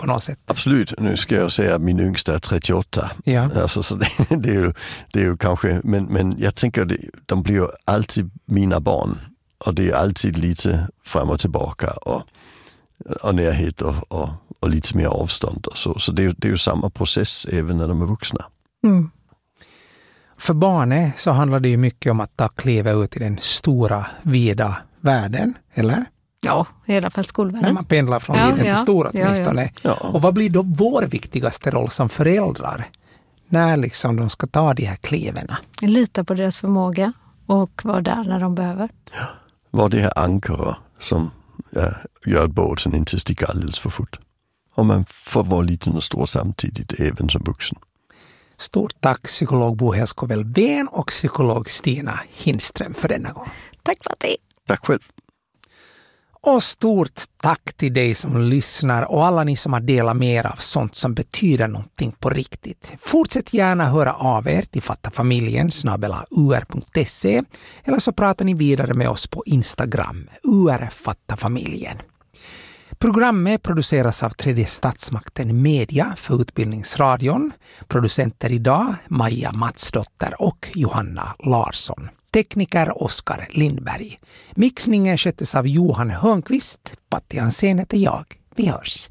på något sätt. Absolut, nu ska jag säga att min yngsta är 38. Ja. Alltså, så det är ju kanske, men jag tänker att de blir ju alltid mina barn. Och det är alltid lite fram och tillbaka och närhet och lite mer avstånd. Så det är ju samma process även när de är vuxna. Mm. För barnet så handlar det ju mycket om att ta kliva ut i den stora, vida världen, eller? Ja, i alla fall skolvärlden. När man pendlar från liten till stor åtminstone. Ja. Och vad blir då vår viktigaste roll som föräldrar när liksom de ska ta de här kliverna? Lita på deras förmåga och vara där när de behöver. Ja. Var det här ankare som gör att båten inte sticker alldeles för fort. Och man får vara liten och stor samtidigt även som vuxen. Stort tack psykolog Bo Helskoväll-Ven och psykolog Stina Hindström för denna gång. Tack Matti. Tack själv. Och stort tack till dig som lyssnar och alla ni som har delat mer av sånt som betyder någonting på riktigt. Fortsätt gärna höra av er till fattafamiljen@ur.se eller så pratar ni vidare med oss på Instagram, ur-fattafamiljen. Programmet produceras av Tredje statsmakten Media för Utbildningsradion. Producenter idag Maja Matsdotter och Johanna Larsson. Tekniker Oskar Lindberg. Mixningen sköttes av Johan Hörnqvist. Patti Ansén heter jag. Vi hörs.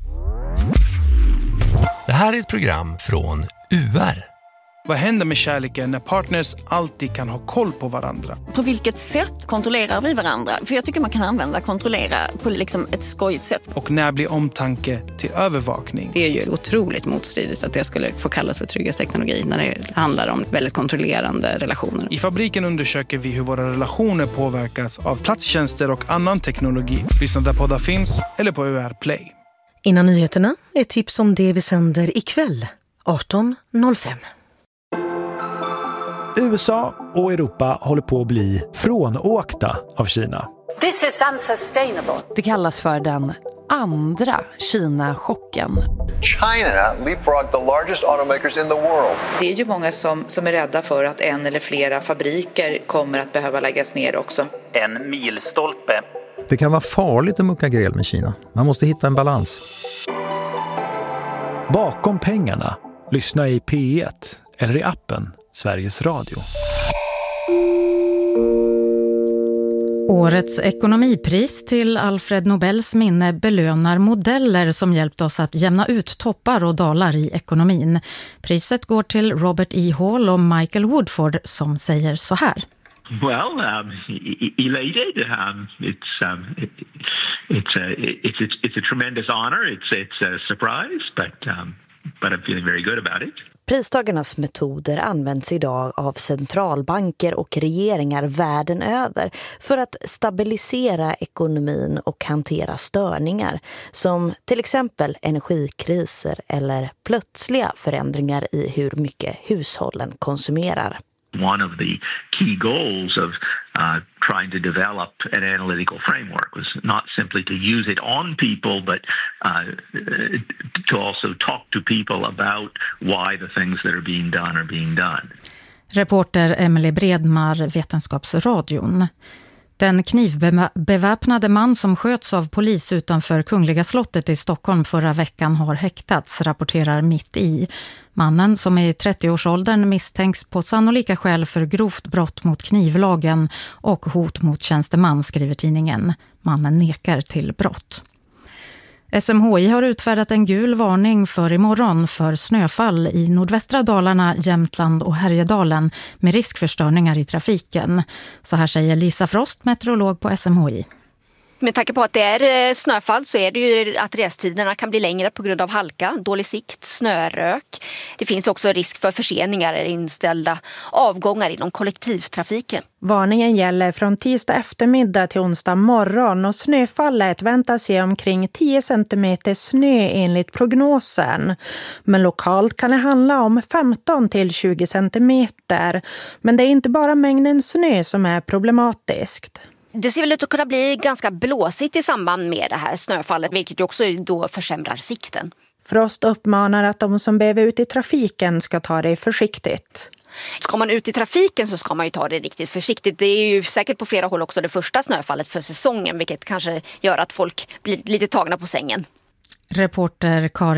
Det här är ett program från UR. Vad händer med kärleken när partners alltid kan ha koll på varandra? På vilket sätt kontrollerar vi varandra? För jag tycker man kan använda kontrollera på liksom ett skojigt sätt. Och när blir omtanke till övervakning? Det är ju otroligt motstridigt att det skulle få kallas för trygghetsteknologi när det handlar om väldigt kontrollerande relationer. I Fabriken undersöker vi hur våra relationer påverkas av platstjänster och annan teknologi. Lyssna där poddar finns eller på UR Play. Innan nyheterna är tips om det vi sänder ikväll 18:05. USA och Europa håller på att bli frånåkta av Kina. This is unsustainable. Det kallas för den andra Kina-chocken. China leapfrogged the largest automakers in the world. Det är ju många som är rädda för att en eller flera fabriker kommer att behöva läggas ner också. En milstolpe. Det kan vara farligt att mucka gräl med Kina. Man måste hitta en balans. Bakom pengarna, lyssna i P1 eller i appen Sveriges Radio. Årets ekonomipris till Alfred Nobels minne belönar modeller som hjälpt oss att jämna ut toppar och dalar i ekonomin. Priset går till Robert E. Hall och Michael Woodford som säger så här. Well, elated. It's a tremendous honor. It's a surprise, but I'm feeling very good about it. Pristagarnas metoder används idag av centralbanker och regeringar världen över för att stabilisera ekonomin och hantera störningar som till exempel energikriser eller plötsliga förändringar i hur mycket hushållen konsumerar. One of the key goals of trying to develop an analytical framework was not simply to use it on people, but to also talk to people about why the things that are being done. Reporter Emily Bredmar, Vetenskapsradion. Den knivbeväpnade man som sköts av polis utanför Kungliga slottet i Stockholm förra veckan har häktats, rapporterar Mitt i. Mannen som är i 30-årsåldern misstänks på sannolika skäl för grovt brott mot knivlagen och hot mot tjänsteman, skriver tidningen. Mannen nekar till brott. SMHI har utfärdat en gul varning för imorgon för snöfall i nordvästra Dalarna, Jämtland och Härjedalen med risk för störningar i trafiken. Så här säger Lisa Frost, meteorolog på SMHI. Med tanke på att det är snöfall så är det ju att restiderna kan bli längre på grund av halka, dålig sikt, snörök. Det finns också risk för förseningar eller inställda avgångar inom kollektivtrafiken. Varningen gäller från tisdag eftermiddag till onsdag morgon och snöfallet väntas ge omkring 10 cm snö enligt prognosen. Men lokalt kan det handla om 15 till 20 cm. Men det är inte bara mängden snö som är problematiskt. Det ser väl ut att kunna bli ganska blåsigt i samband med det här snöfallet, vilket också då försämrar sikten. Frost uppmanar att de som behöver ut i trafiken ska ta det försiktigt. Ska man ut i trafiken så ska man ju ta det riktigt försiktigt. Det är ju säkert på flera håll också det första snöfallet för säsongen, vilket kanske gör att folk blir lite tagna på sängen. Reporter Karin